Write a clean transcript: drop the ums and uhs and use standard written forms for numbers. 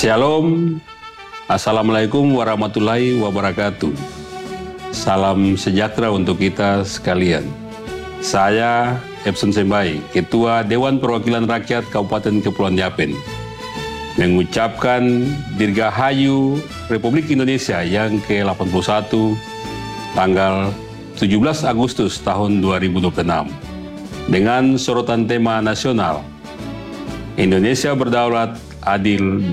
Shalom, Assalamualaikum warahmatullahi wabarakatuh. Salam sejahtera untuk kita sekalian. Saya Epson Sembai, Ketua Dewan Perwakilan Rakyat Kabupaten Kepulauan Yapen, mengucapkan Dirgahayu Republik Indonesia yang ke-81 tanggal 17 Agustus tahun 2026 dengan sorotan tema nasional Indonesia berdaulat, adil,